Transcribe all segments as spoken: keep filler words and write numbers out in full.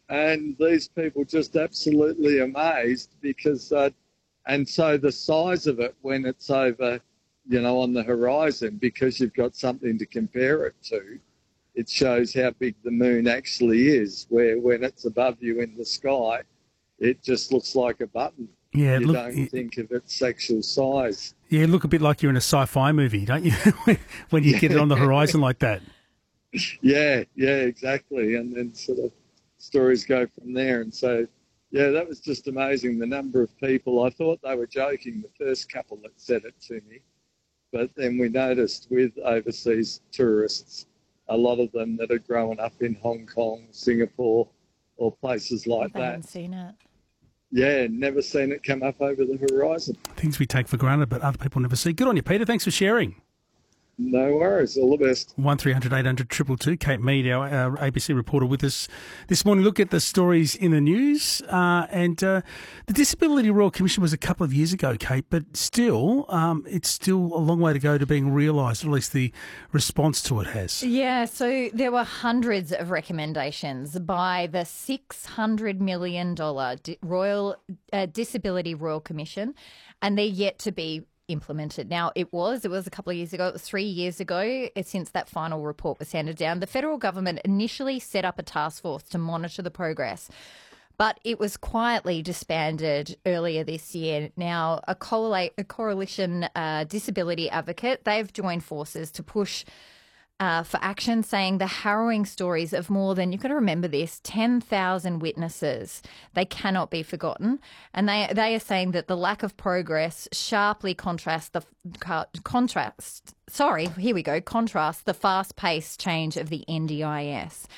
and these people just absolutely amazed because, uh, and so the size of it when it's over, you know, on the horizon, because you've got something to compare it to, it shows how big the moon actually is, where when it's above you in the sky, it just looks like a button. Yeah, you look, don't it, think of its actual size. Yeah, look a bit like you're in a sci-fi movie, don't you? When you get it on the horizon like that. Yeah, yeah, exactly. And then sort of stories go from there. And so, yeah, that was just amazing, the number of people. I thought they were joking, the first couple that said it to me. But then we noticed with overseas tourists, a lot of them that are growing up in Hong Kong, Singapore, or places like they that. haven't seen it. Yeah, never seen it come up over the horizon. Things we take for granted, but other people never see. Good on you, Peter. Thanks for sharing. No worries. All the best. one three hundred eight hundred two two two. Kate Mead, our, our A B C reporter, with us this morning. Look at the stories in the news. Uh, and uh, the Disability Royal Commission was a couple of years ago, Kate, but still, um, it's still a long way to go to being realised, or at least the response to it has. Yeah, so there were hundreds of recommendations by the six hundred million dollars Royal uh, Disability Royal Commission, and they're yet to be implemented. Now, it was, it was a couple of years ago, it was three years ago since that final report was handed down. The federal government initially set up a task force to monitor the progress, but it was quietly disbanded earlier this year. Now, a, coala- a coalition uh, disability advocate, they've joined forces to push Uh, for action, saying the harrowing stories of more than, you've got to remember this, ten thousand witnesses, they cannot be forgotten. And they they are saying that the lack of progress sharply contrasts the contrast, sorry, here we go, contrast the fast-paced change of the N D I S.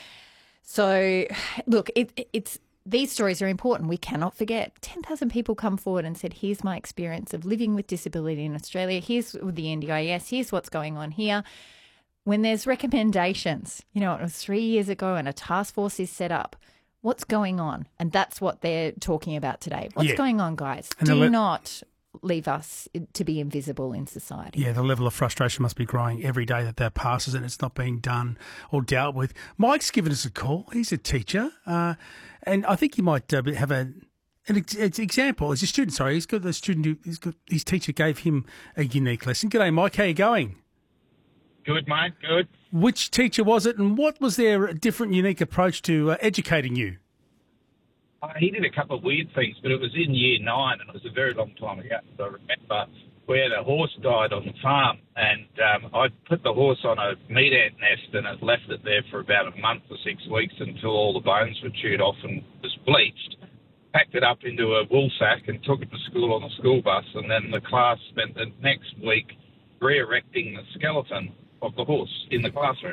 So, look, it, it's these stories are important. We cannot forget. ten thousand people come forward and said, here's my experience of living with disability in Australia. Here's the N D I S. Here's what's going on here. When there's recommendations, you know, it was three years ago and a task force is set up, what's going on? And that's what they're talking about today. What's yeah. going on, guys? And Do le- not leave us to be invisible in society. Yeah, the level of frustration must be growing every day that that passes and it's not being done or dealt with. Mike's given us a call. He's a teacher. Uh, and I think he might uh, have a... An ex- example, as a student, sorry, he's got the student who, he's got, his teacher gave him a unique lesson. G'day, Mike, how you going? Good, mate, good. Which teacher was it, and what was their different, unique approach to uh, educating you? Uh, he did a couple of weird things, but it was in year nine, and it was a very long time ago. So I remember we had a horse died on the farm, and um, I put the horse on a meat ant nest, and it left it there for about a month or six weeks until all the bones were chewed off and was bleached. Packed it up into a wool sack and took it to school on a school bus, and then the class spent the next week re-erecting the skeleton of the horse in the classroom.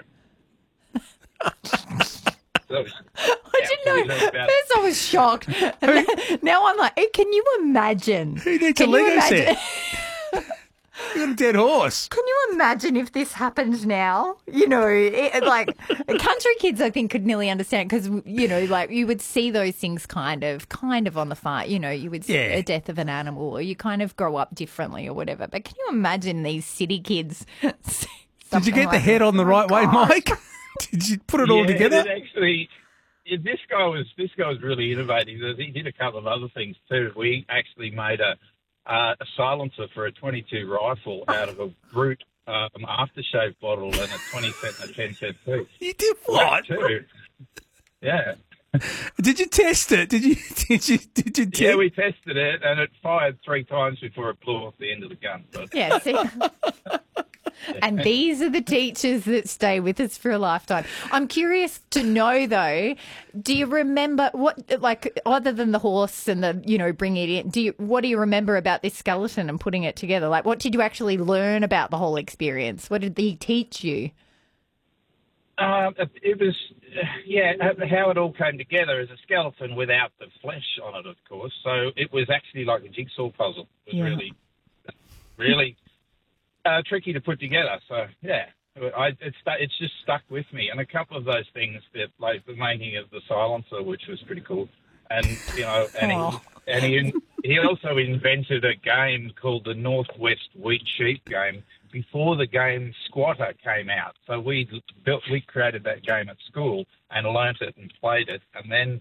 So, I didn't know. First I was shocked. And then, now I'm like, hey, can you imagine? Who needs can a Lego set? You got a dead horse. Can you imagine if this happened now? You know, it, like country kids, I think, could nearly understand because, you know, like you would see those things kind of, kind of on the farm. You know, you would see Yeah. a death of an animal, or you kind of grow up differently, or whatever. But can you imagine these city kids? Did you get like the head this? on the Oh, right way, God. Mike? Did you put it all yeah, together? It actually, yeah, this guy was this guy was really innovative. He did a couple of other things too. We actually made a uh, a silencer for a twenty-two rifle out of a brute um, aftershave bottle and a twenty cent and a ten cent piece. You did what? Too. Yeah. Did you test it? Did you? Did you? Did you? Te- Yeah, we tested it, and it fired three times before it blew off the end of the gun. But, Yeah, see? And these are the teachers that stay with us for a lifetime. I'm curious to know, though, do you remember what, like, other than the horse and the, you know, bringing it in, do you, what do you remember about this skeleton and putting it together? Like, what did you actually learn about the whole experience? What did he teach you? Um, it, it was, uh, yeah, how it all came together as a skeleton without the flesh on it, of course. So it was actually like a jigsaw puzzle. It was Yeah. really, really uh, tricky to put together. So, yeah, I, it's, it's just stuck with me. And a couple of those things, that, like the making of the silencer, which was pretty cool. And, you know, and, Oh. he, and he, he also invented a game called the Northwest Wheat Sheep game before the game Squatter came out. So we built, we created that game at school and learnt it and played it. And then